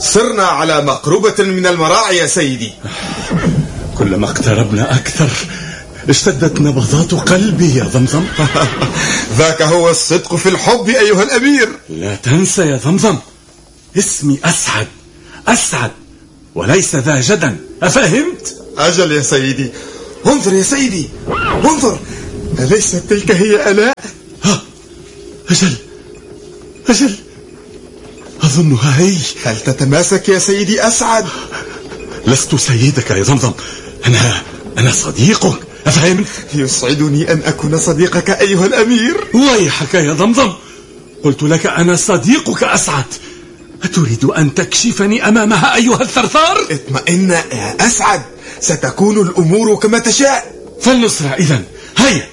صرنا على مقربة من المراعي يا سيدي. كلما اقتربنا أكثر اشتدت نبضات قلبي يا ضمضم. ذاك هو الصدق في الحب أيها الأمير. لا تنسى يا ضمضم، اسمي أسعد، أسعد وليس ذا جدا، أفهمت؟ أجل يا سيدي. انظر يا سيدي، انظر، أليست تلك هي آلاء؟ أجل أجل، أظنها هي. هل تتماسك يا سيدي أسعد؟ لست سيدك يا ضمضم، أنا صديقك، أفهمت؟ يسعدني أن أكون صديقك أيها الأمير. ويحك يا ضمضم، قلت لك أنا صديقك أسعد، أتريد أن تكشفني أمامها أيها الثرثار؟ اطمئن يا أسعد، ستكون الأمور كما تشاء. فلنسرع إذن، هيا.